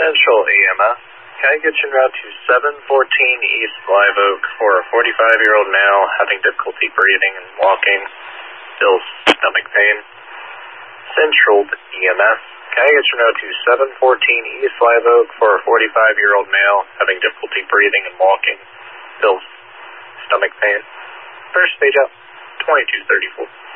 Central EMS. Can I get you en route to 714 East Live Oak for a 45-year-old male having difficulty breathing and walking, still stomach pain? Central EMS. Can I get you en route to 714 East Live Oak for a 45-year-old male having difficulty breathing and walking, still stomach pain? First stage out, 2234.